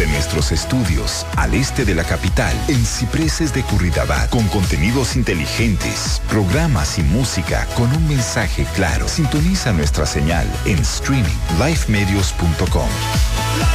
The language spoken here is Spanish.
desde nuestros estudios al este de la capital, en Cipreses de Curridabat, con contenidos inteligentes, programas y música con un mensaje claro. Sintoniza nuestra señal en streaming livemedios.com.